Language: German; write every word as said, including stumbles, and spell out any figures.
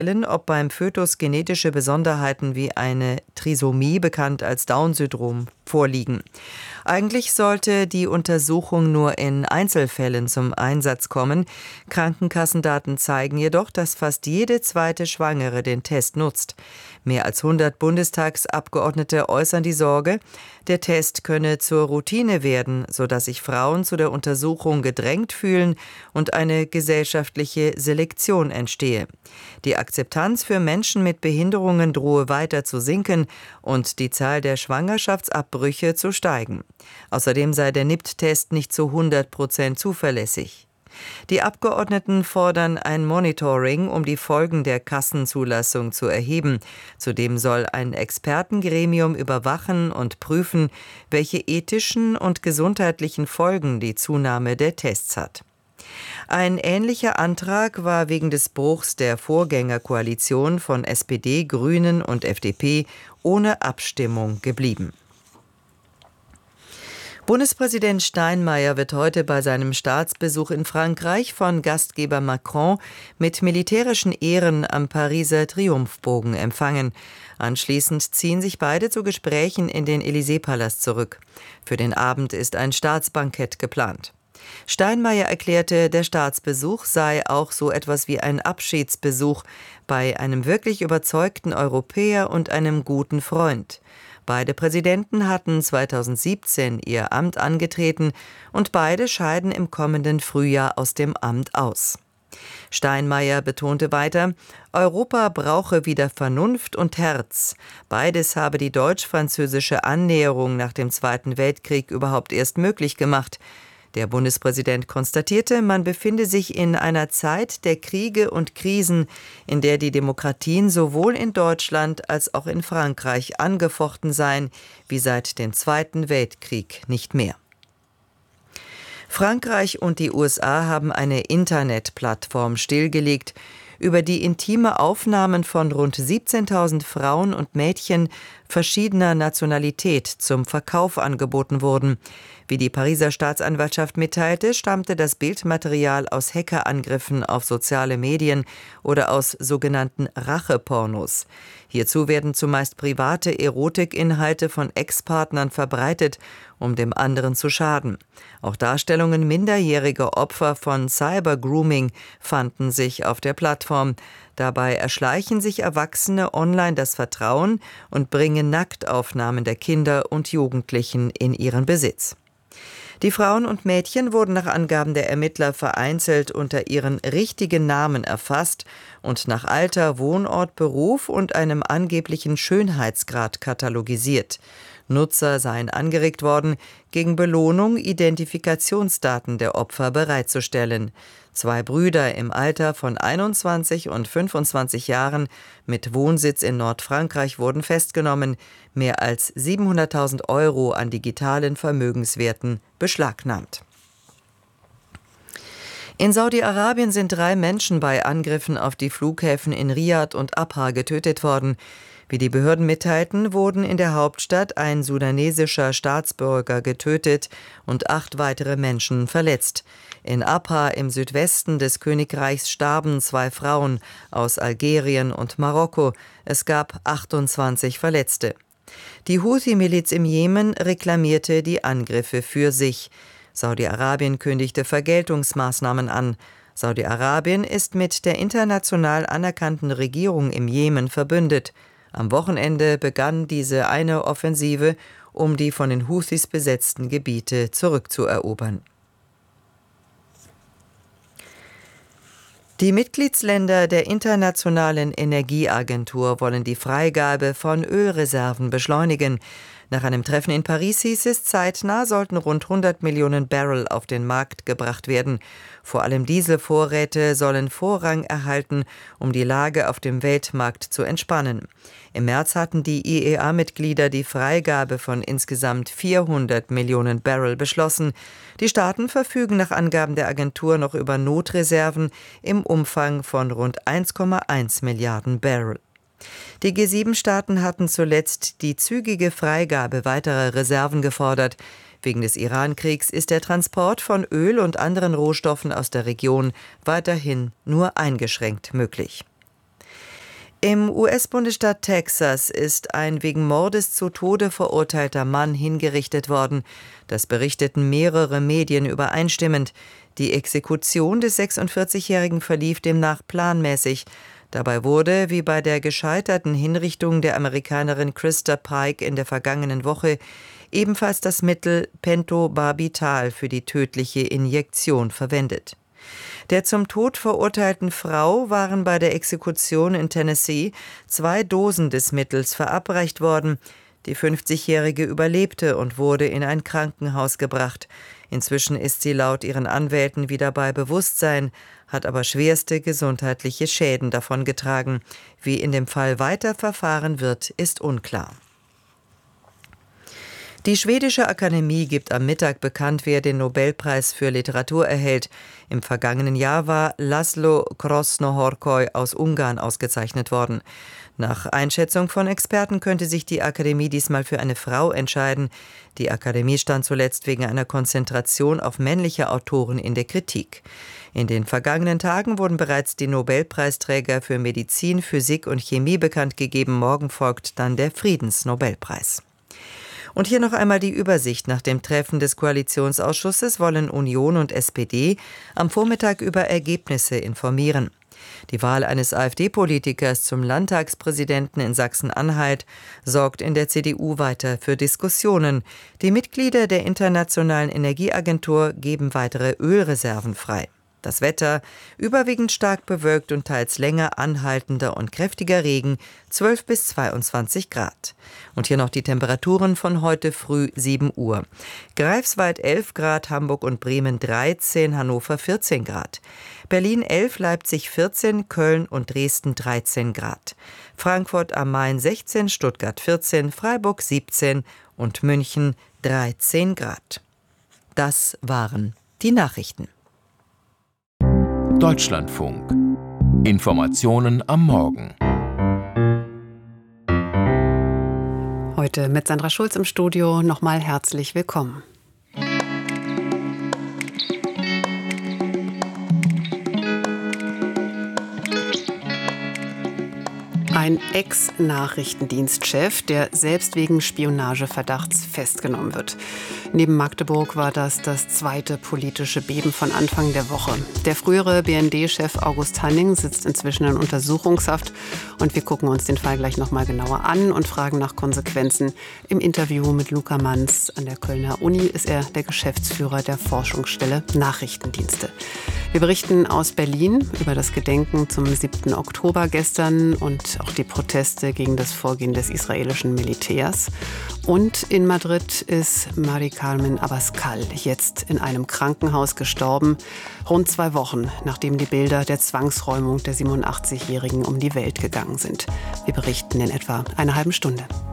ob beim Fötus genetische Besonderheiten wie eine Trisomie, bekannt als Down-Syndrom, vorliegen. Eigentlich sollte die Untersuchung nur in Einzelfällen zum Einsatz kommen. Krankenkassendaten zeigen jedoch, dass fast jede zweite Schwangere den Test nutzt. Mehr als hundert Bundestagsabgeordnete äußern die Sorge, der Test könne zur Routine werden, sodass sich Frauen zu der Untersuchung gedrängt fühlen und eine gesellschaftliche Selektion entstehe. Die Akzeptanz für Menschen mit Behinderungen drohe weiter zu sinken und die Zahl der Schwangerschaftsabbrüche zu steigen. Außerdem sei der N I P T-Test nicht zu hundert Prozent zuverlässig. Die Abgeordneten fordern ein Monitoring, um die Folgen der Kassenzulassung zu erheben. Zudem soll ein Expertengremium überwachen und prüfen, welche ethischen und gesundheitlichen Folgen die Zunahme der Tests hat. Ein ähnlicher Antrag war wegen des Bruchs der Vorgängerkoalition von S P D, Grünen und F D P ohne Abstimmung geblieben. Bundespräsident Steinmeier wird heute bei seinem Staatsbesuch in Frankreich von Gastgeber Macron mit militärischen Ehren am Pariser Triumphbogen empfangen. Anschließend ziehen sich beide zu Gesprächen in den Élysée-Palast zurück. Für den Abend ist ein Staatsbankett geplant. Steinmeier erklärte, der Staatsbesuch sei auch so etwas wie ein Abschiedsbesuch bei einem wirklich überzeugten Europäer und einem guten Freund. Beide Präsidenten hatten zweitausendsiebzehn ihr Amt angetreten und beide scheiden im kommenden Frühjahr aus dem Amt aus. Steinmeier betonte weiter, Europa brauche wieder Vernunft und Herz. Beides habe die deutsch-französische Annäherung nach dem Zweiten Weltkrieg überhaupt erst möglich gemacht. Der Bundespräsident konstatierte, man befinde sich in einer Zeit der Kriege und Krisen, in der die Demokratien sowohl in Deutschland als auch in Frankreich angefochten seien, wie seit dem Zweiten Weltkrieg nicht mehr. Frankreich und die U S A haben eine Internetplattform stillgelegt, über die intime Aufnahmen von rund siebzehntausend Frauen und Mädchen verschiedener Nationalität zum Verkauf angeboten wurden. Wie die Pariser Staatsanwaltschaft mitteilte, stammte das Bildmaterial aus Hackerangriffen auf soziale Medien oder aus sogenannten Rachepornos. Hierzu werden zumeist private Erotikinhalte von Ex-Partnern verbreitet, um dem anderen zu schaden. Auch Darstellungen minderjähriger Opfer von Cybergrooming fanden sich auf der Plattform. Dabei erschleichen sich Erwachsene online das Vertrauen und bringen Nacktaufnahmen der Kinder und Jugendlichen in ihren Besitz. Die Frauen und Mädchen wurden nach Angaben der Ermittler vereinzelt unter ihren richtigen Namen erfasst und nach Alter, Wohnort, Beruf und einem angeblichen Schönheitsgrad katalogisiert. Nutzer seien angeregt worden, gegen Belohnung Identifikationsdaten der Opfer bereitzustellen. Zwei Brüder im Alter von einundzwanzig und fünfundzwanzig Jahren mit Wohnsitz in Nordfrankreich wurden festgenommen, mehr als siebenhunderttausend Euro an digitalen Vermögenswerten beschlagnahmt. In Saudi-Arabien sind drei Menschen bei Angriffen auf die Flughäfen in Riad und Abha getötet worden. Wie die Behörden mitteilten, wurden in der Hauptstadt ein sudanesischer Staatsbürger getötet und acht weitere Menschen verletzt. In Abha im Südwesten des Königreichs starben zwei Frauen aus Algerien und Marokko. Es gab achtundzwanzig Verletzte. Die Houthi-Miliz im Jemen reklamierte die Angriffe für sich. Saudi-Arabien kündigte Vergeltungsmaßnahmen an. Saudi-Arabien ist mit der international anerkannten Regierung im Jemen verbündet. Am Wochenende begann diese eine Offensive, um die von den Houthis besetzten Gebiete zurückzuerobern. Die Mitgliedsländer der Internationalen Energieagentur wollen die Freigabe von Ölreserven beschleunigen. Nach einem Treffen in Paris hieß es, zeitnah sollten rund hundert Millionen Barrel auf den Markt gebracht werden. Vor allem Dieselvorräte sollen Vorrang erhalten, um die Lage auf dem Weltmarkt zu entspannen. Im März hatten die I E A-Mitglieder die Freigabe von insgesamt vierhundert Millionen Barrel beschlossen. Die Staaten verfügen nach Angaben der Agentur noch über Notreserven im Umfang von rund eins Komma eins Milliarden Barrel. Die G sieben Staaten hatten zuletzt die zügige Freigabe weiterer Reserven gefordert. Wegen des Iran-Kriegs ist der Transport von Öl und anderen Rohstoffen aus der Region weiterhin nur eingeschränkt möglich. Im U S-Bundesstaat Texas ist ein wegen Mordes zu Tode verurteilter Mann hingerichtet worden. Das berichteten mehrere Medien übereinstimmend. Die Exekution des sechsundvierzigjährigen verlief demnach planmäßig. Dabei wurde, wie bei der gescheiterten Hinrichtung der Amerikanerin Krista Pike in der vergangenen Woche, ebenfalls das Mittel Pentobarbital für die tödliche Injektion verwendet. Der zum Tod verurteilten Frau waren bei der Exekution in Tennessee zwei Dosen des Mittels verabreicht worden. Die fünfzigjährige überlebte und wurde in ein Krankenhaus gebracht. Inzwischen ist sie laut ihren Anwälten wieder bei Bewusstsein, hat aber schwerste gesundheitliche Schäden davongetragen. Wie in dem Fall weiter verfahren wird, ist unklar. Die schwedische Akademie gibt am Mittag bekannt, wer den Nobelpreis für Literatur erhält. Im vergangenen Jahr war Laszlo Krasznahorkai aus Ungarn ausgezeichnet worden. Nach Einschätzung von Experten könnte sich die Akademie diesmal für eine Frau entscheiden. Die Akademie stand zuletzt wegen einer Konzentration auf männliche Autoren in der Kritik. In den vergangenen Tagen wurden bereits die Nobelpreisträger für Medizin, Physik und Chemie bekannt gegeben. Morgen folgt dann der Friedensnobelpreis. Und hier noch einmal die Übersicht. Nach dem Treffen des Koalitionsausschusses wollen Union und S P D am Vormittag über Ergebnisse informieren. Die Wahl eines AfD-Politikers zum Landtagspräsidenten in Sachsen-Anhalt sorgt in der C D U weiter für Diskussionen. Die Mitglieder der Internationalen Energieagentur geben weitere Ölreserven frei. Das Wetter, überwiegend stark bewölkt und teils länger anhaltender und kräftiger Regen, zwölf bis zweiundzwanzig Grad. Und hier noch die Temperaturen von heute früh sieben Uhr. Greifswald elf Grad, Hamburg und Bremen dreizehn, Hannover vierzehn Grad. Berlin elf, Leipzig vierzehn, Köln und Dresden dreizehn Grad. Frankfurt am Main sechzehn, Stuttgart vierzehn, Freiburg siebzehn und München dreizehn Grad. Das waren die Nachrichten. Deutschlandfunk. Informationen am Morgen. Heute mit Sandra Schulz im Studio. Nochmal herzlich willkommen. Ein Ex-Nachrichtendienstchef, der selbst wegen Spionageverdachts festgenommen wird. Neben Magdeburg war das das zweite politische Beben von Anfang der Woche. Der frühere B N D-Chef August Hanning sitzt inzwischen in Untersuchungshaft und wir gucken uns den Fall gleich noch mal genauer an und fragen nach Konsequenzen. Im Interview mit Luca Manz an der Kölner Uni ist er der Geschäftsführer der Forschungsstelle Nachrichtendienste. Wir berichten aus Berlin über das Gedenken zum siebten Oktober gestern und auch die Proteste gegen das Vorgehen des israelischen Militärs. Und in Madrid ist Mari Carmen Abascal jetzt in einem Krankenhaus gestorben, rund zwei Wochen, nachdem die Bilder der Zwangsräumung der siebenundachtzigjährigen um die Welt gegangen sind. Wir berichten in etwa einer halben Stunde.